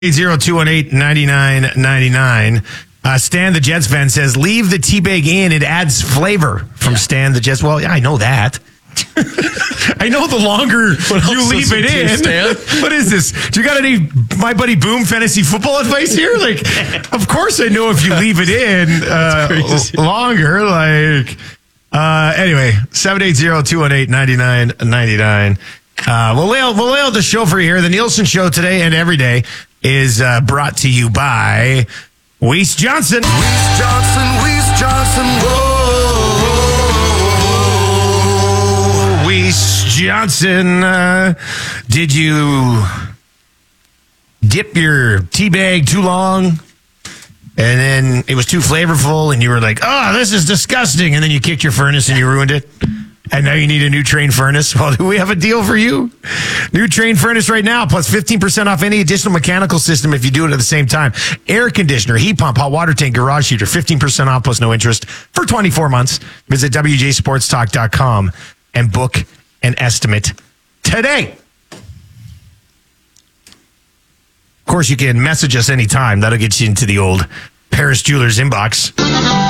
80218-9999. Stan the Jets fan says, leave the T-Bag in. It adds flavor from Stan the Jets. Well, yeah, I know that. I know the longer you leave it in. Stan? What is this? Do you got any My Buddy Boom fantasy football advice here? Like, of course I know if you leave it in longer. Like, anyway, 780-218-9999. We'll lay out the show for you here. The Nielsen Show today and every day is brought to you by Weiss Johnson. Weiss Johnson, whoa. Weiss Johnson, did you dip your tea bag too long? And then it was too flavorful and you were like, oh, this is disgusting. And then you kicked your furnace and you ruined it. And now you need a new Train furnace. Well, do we have a deal for you? New Train furnace right now, plus 15% off any additional mechanical system if you do it at the same time. Air conditioner, heat pump, hot water tank, garage heater, 15% off plus no interest for 24 months. Visit WJSportsTalk.com and book an estimate today. Of course, you can message us anytime. That'll get you into the old Paris Jewelers inbox.